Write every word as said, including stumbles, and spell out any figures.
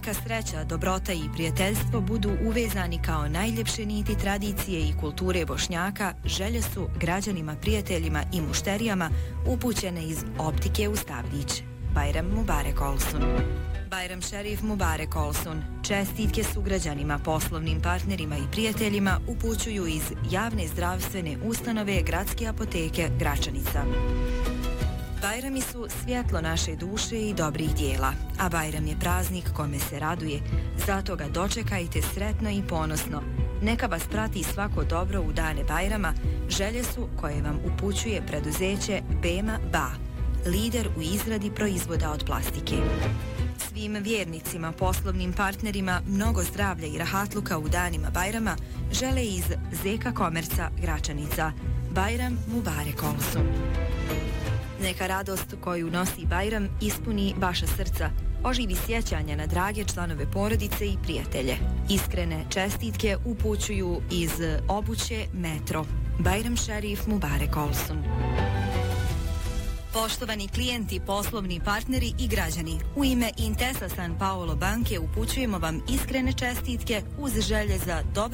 neka sreća, dobrota i prijateljstvo budu uvezani kao najljepše niti tradicije i kulture Bošnjaka, želje su građanima, prijateljima i mušterijama upućene iz optike u Stavdić. Bajram Mubarek Olsun. Bajram Šerif Mubarek Olsun. Čestitke sugrađanima, poslovnim partnerima i prijateljima upućuju iz javne zdravstvene ustanove Gradske apoteke Gračanica. Bajrami su svjetlo naše duše i dobrih dijela, a Bajram je praznik kome se raduje, zato ga dočekajte sretno i ponosno. Neka vas prati svako dobro u dane Bajrama, želje su koje vam upućuje preduzeće Bema Ba, lider u izradi proizvoda od plastike. Svim vjernicima, poslovnim partnerima, mnogo zdravlja i rahatluka u danima Bajrama žele iz Zeka Komerca Gračanica. Bajram Mubarek Olsun. Neka radost koju nosi Bajram ispuni vaša srca, oživi sjećanja na drage članove porodice i prijatelje. Iskrene čestitke upućuju iz obuće Metro. Bajram Šerif Mubarek Olsun. Poštovani klijenti, poslovni partneri i građani, u ime Intesa San Paolo banke upućujemo vam iskrene čestitke uz želje za dobar